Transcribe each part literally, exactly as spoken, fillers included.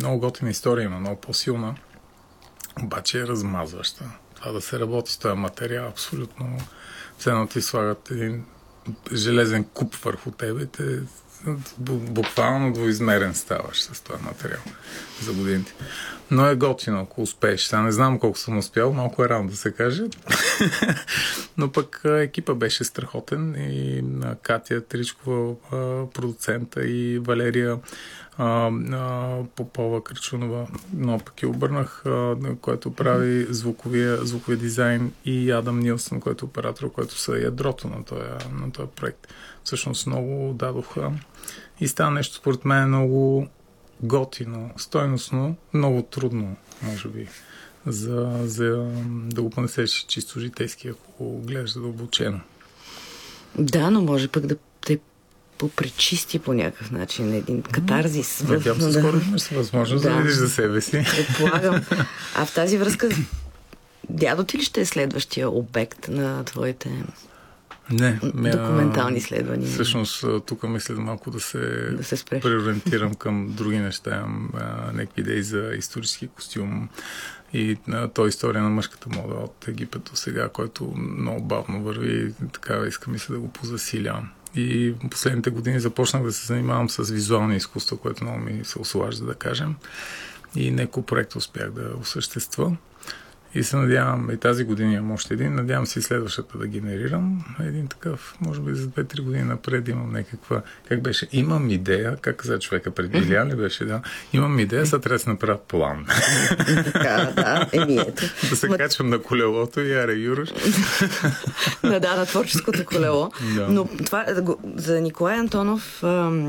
много готина история има, много по-силна, обаче е размазваща. Това да се работи с този материал, абсолютно ценно ти слагат един железен куп върху тебе и те буквално двоизмерен ставаш с този материал за годините. Но е готино, ако успееш. Сега не знам колко съм успял, малко е рано да се каже. Но пък екипа беше страхотен и Катя Тричкова, продуцента, и Валерия а, а, Попова Крачунова, но пък я обърнах, а, който прави звуковия, звуковия дизайн, и Адам Нилсън, който е оператор, който са ядрото на този, на този проект. Всъщност много дадоха и стана нещо според мен много готино, стойностно, много трудно, може би, за, за да го понесеш чисто житейски, ако го гледаш задълбочено. Да, но може пък да те попречисти по някакъв начин, един катарзис. Надявам се, скоро имаш възможност да, да видиш за себе си. Предполагам. А в тази връзка, дядо ти ли ще е следващия обект на твоите Не, документални изследвания? Всъщност, тук мисля малко да се, да се преориентирам към други неща. Имам някакви идеи за исторически костюм и то история на мъжката мода от Египет до сега, който много бавно върви. Така искам мисля да го позасилям. И в последните години започнах да се занимавам с визуални изкуства, което много ми се ослажда, да кажем. И няколко проекта успях да осъществя. И се надявам, и тази година имам още един, надявам се и следващата да генерирам. Един такъв, може би за две-три години напред имам някаква, как беше, имам идея, как каза човека преди Илия ли беше, да, имам идея, сега трябва да се направя план. Така, да, еми ето. Да се Ма... качвам на колелото и аре, Юрош. Да, да, на творческото колело. Да. Но това, за Николай Антонов,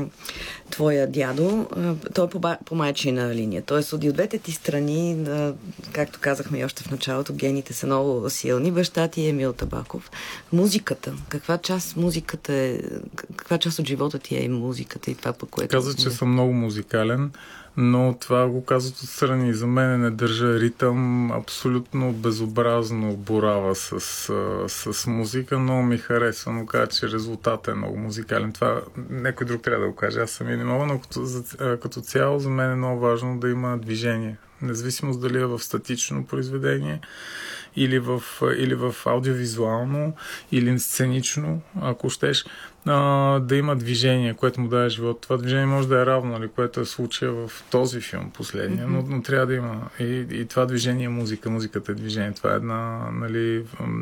твоя дядо, той е по, по майчина линия. Тоест, от двете ти страни, както казахме и още в началото, гените са много силни. Баща ти е Емил Табаков. Музиката. Каква част музиката е, каква част от живота ти е музиката и това, по което... Каза, че съм много музикален, но това го казват отстрани. За мен не държа ритъм, абсолютно безобразно борава с, с, с музика, но ми харесва, но каза, че резултатът е много музикален. Това някой друг трябва да го каже, аз самия не мога, но като, като цяло за мен е много важно да има движение. Независимо дали е в статично произведение или в, или в аудиовизуално, или сценично, ако щеш, а, да има движение, което му дава живот. Това движение може да е равно, нали, което е случая в този филм, последния, mm-hmm. но, но трябва да има. И, и това движение е музика. Музиката е движение. Това е една, нали,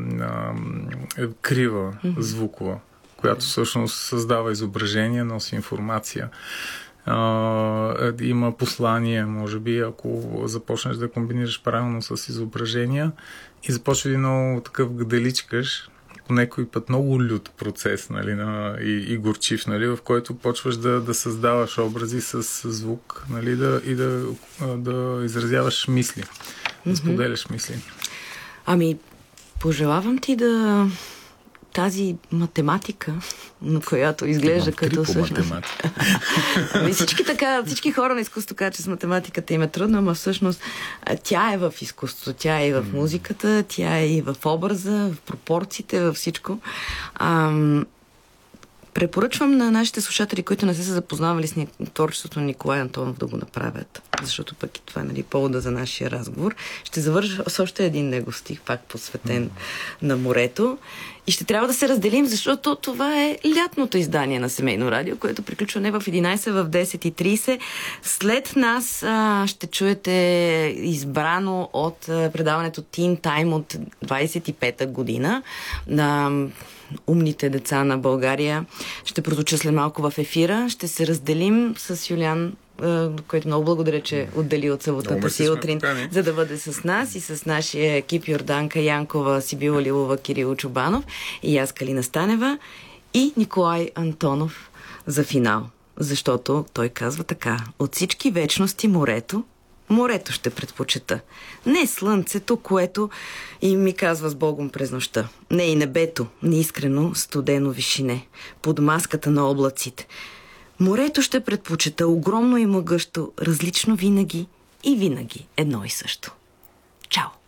е крива, mm-hmm. звукова, която всъщност създава изображение, носи информация. Uh, има послание, може би, ако започнеш да комбинираш правилно с изображения и започва един много такъв гделичкаш, по някой път много лют процес, нали, на, и, и горчив, нали, в който почваш да, да създаваш образи с звук, нали, да, и да, да изразяваш мисли, mm-hmm. да споделяш мисли. Ами, пожелавам ти да тази математика, на която изглежда Имам като всъщност... ами всички така, всички хора на изкуството казват, че с математиката им е трудно, но всъщност тя е в изкуството, тя е и в музиката, тя е и в образа, в пропорциите, във всичко. Ам... Препоръчвам на нашите слушатели, които не са се запознавали с творчеството на Николай Антонов, да го направят, защото пък и това е, нали, повода за нашия разговор. Ще завърша с още един негов стих, пак посветен mm. на морето. И ще трябва да се разделим, защото това е лятното издание на Семейно радио, което приключва не в единайсет, в десет и трийсет. След нас а, ще чуете избрано от а, предаването Teen Time от двайсет и пета година на умните деца на България. Ще прозвуча след малко в ефира. Ще се разделим с Юлиан, който много благодаря, че отдели от съботата си утрин, за да бъде с нас, и с нашия екип Йорданка Янкова, Сибила Лилова, Кирил Чубанов и аз, Калина Станева, и Николай Антонов за финал. Защото той казва така: от всички вечности морето, морето ще предпочета. Не слънцето, което и ми казва с Богом през нощта. Не и небето, неискрено студено вишине, под маската на облаците. Морето ще предпочета, огромно и могъщо, различно винаги и винаги едно и също. Чао!